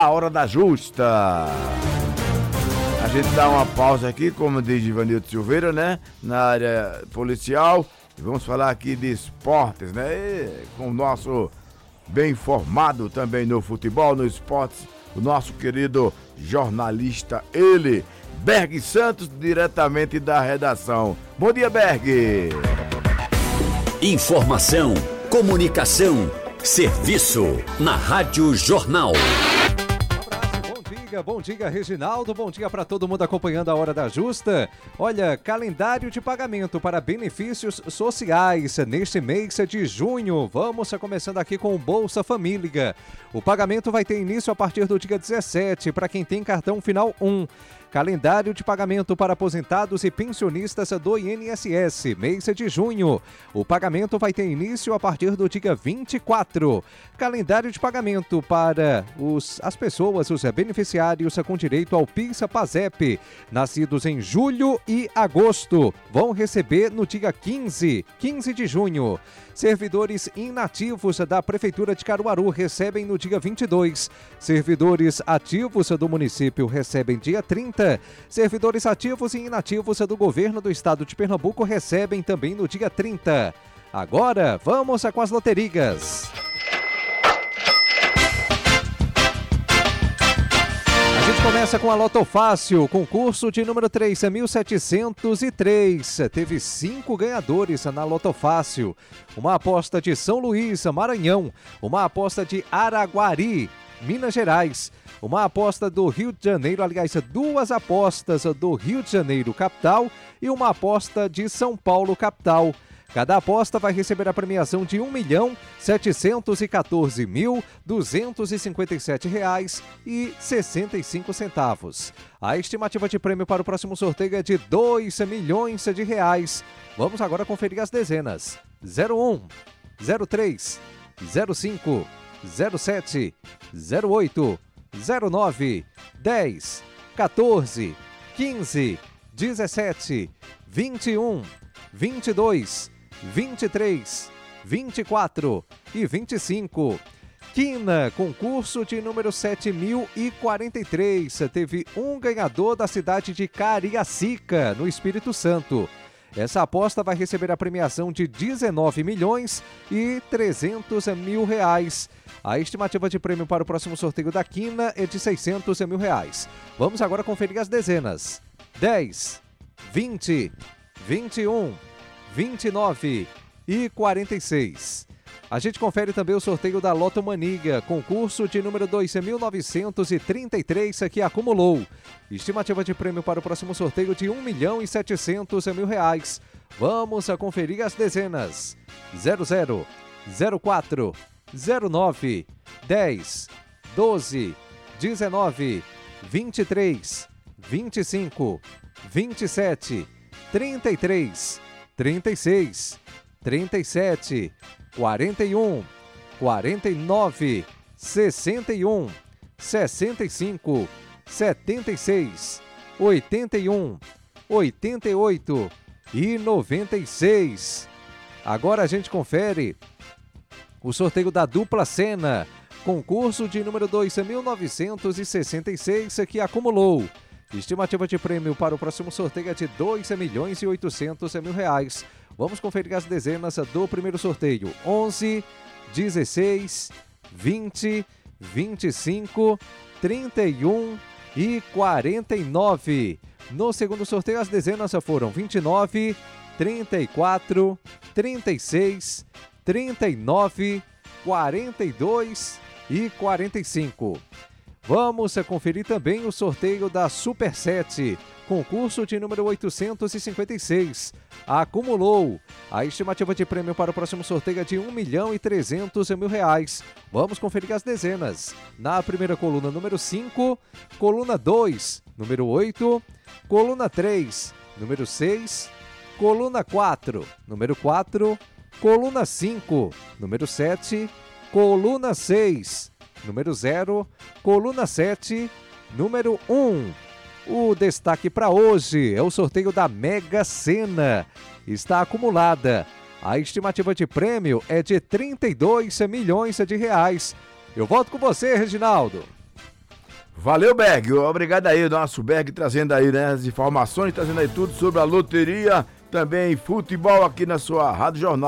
A hora da justa. A gente dá uma pausa aqui, como diz Ivanildo Silveira, né? Na área policial. Vamos falar aqui de esportes, né? E com o nosso bem informado também no futebol, no esportes, o nosso querido jornalista, ele, Berg Santos, diretamente da redação. Bom dia, Berg! Informação, comunicação, serviço na Rádio Jornal. Bom dia, Reginaldo. Bom dia para todo mundo acompanhando a Hora da Justa. Olha, calendário de pagamento para benefícios sociais neste mês de junho. Vamos começando aqui com o Bolsa Família. O pagamento vai ter início a partir do dia 17 para quem tem cartão final 1. Calendário de pagamento para aposentados e pensionistas do INSS, mês de junho. O pagamento vai ter início a partir do dia 24. Calendário de pagamento para as pessoas, os beneficiários com direito ao PIS/PASEP, nascidos em julho e agosto, vão receber no dia 15 de junho. Servidores inativos da Prefeitura de Caruaru recebem no dia 22. Servidores ativos do município recebem dia 30. Servidores ativos e inativos do governo do estado de Pernambuco recebem também no dia 30. Agora, vamos com as loterias. A gente começa com a Loto Fácil, concurso de número 3.703. Teve 5 ganhadores na Loto Fácil. Uma aposta de São Luís, Maranhão. Uma aposta de Araguari, Minas Gerais. Uma aposta do Rio de Janeiro, aliás, 2 apostas do Rio de Janeiro, capital, e uma aposta de São Paulo, capital. Cada aposta vai receber a premiação de R$ 1.714.257,65. A estimativa de prêmio para o próximo sorteio é de R$ 2 milhões. Vamos agora conferir as dezenas. 01, 03, 05, 07, 08, 09, 10, 14, 15, 17, 21, 22, 23, 24 e 25. Quina, concurso de número 7043. Teve um ganhador da cidade de Cariacica, no Espírito Santo. Essa aposta vai receber a premiação de R$ 19.300.000. A estimativa de prêmio para o próximo sorteio da Quina é de R$ 600.000. Vamos agora conferir as dezenas. 10, 20, 21, 29 e 46. A gente confere também o sorteio da Loto Mania, concurso de número 2.933 que acumulou. Estimativa de prêmio para o próximo sorteio de R$ 1.700.000. Vamos conferir as dezenas. 00, 04, 09, 10, 12, 19, 23, 25, 27, 33, 36, 37, 41, 49, 61, 65, 76, 81, 88 e 96. Agora a gente confere o sorteio da Dupla Sena, concurso de número 2.966 que acumulou. Estimativa de prêmio para o próximo sorteio é de R$ 2.800.000. Vamos conferir as dezenas do primeiro sorteio. 11, 16, 20, 25, 31 e 49. No segundo sorteio, as dezenas foram 29, 34, 36, 39, 42 e 45. Vamos conferir também o sorteio da Super 7, concurso de número 856. Acumulou. A estimativa de prêmio para o próximo sorteio é de R$ 1.300.000. Vamos conferir as dezenas. Na primeira coluna, número 5, coluna 2, número 8, coluna 3, número 6, coluna 4, número 4, coluna 5, número 7, coluna 6, número 0, coluna 7, número 1. O destaque para hoje é o sorteio da Mega Sena. Está acumulada. A estimativa de prêmio é de R$ 32 milhões. Eu volto com você, Reginaldo. Valeu, Berg. Obrigado aí, nosso Berg, trazendo aí, né, as informações, trazendo aí tudo sobre a loteria, também futebol aqui na sua Rádio Jornal.